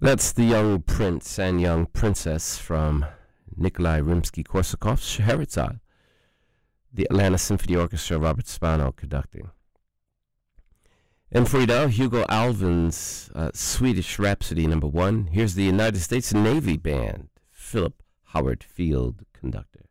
That's the Young Prince and Young Princess from Nikolai Rimsky-Korsakov's Scheherazade, the Atlanta Symphony Orchestra, Robert Spano conducting. And for you now, Hugo Alvin's Swedish Rhapsody No. 1. Here's the United States Navy Band, Philip Howard Field conducting.